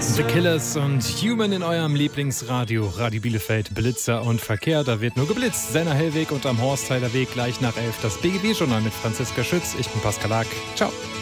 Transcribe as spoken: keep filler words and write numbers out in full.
The Killers und Human in eurem Lieblingsradio. Radio Bielefeld, Blitzer und Verkehr. Da wird nur geblitzt. Senner Hellweg und am Horstheiler Weg gleich nach elf. Das B G B-Journal mit Franziska Schütz. Ich bin Pascal Haag. Ciao.